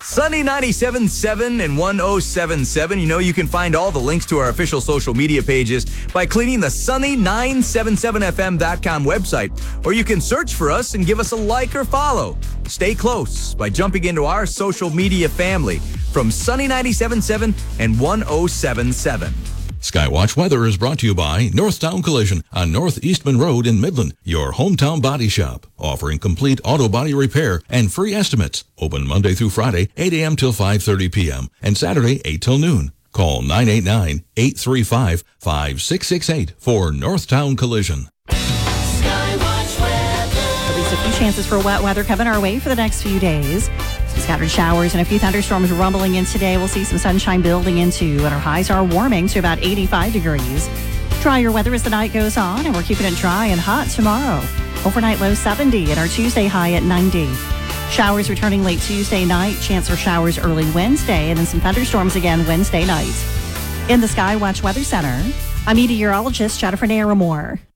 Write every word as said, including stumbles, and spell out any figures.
Sunny ninety-seven point seven and one oh seven point seven. You know, you can find all the links to our official social media pages by clicking the sunny nine seven seven f m dot com website, or you can search for us and give us a like or follow. Stay close by jumping into our social media family from Sunny ninety-seven point seven and one oh seven point seven. Skywatch Weather is brought to you by Northtown Collision on North Eastman Road in Midland, your hometown body shop, offering complete auto body repair and free estimates. Open Monday through Friday, eight a.m. till five thirty p.m. and Saturday, eight till noon. Call nine eight nine, eight three five, five six six eight for Northtown Collision. Skywatch Weather. At least a few chances for wet weather coming our way for the next few days. Some scattered showers and a few thunderstorms rumbling in today. We'll see some sunshine building into, and our highs are warming to about eighty-five degrees. Drier weather as the night goes on, and we're keeping it dry and hot tomorrow. Overnight low seventy and our Tuesday high at ninety. Showers returning late Tuesday night. Chance for showers early Wednesday, and then some thunderstorms again Wednesday night. In the Skywatch Weather Center, I'm meteorologist Jennifer Naramore.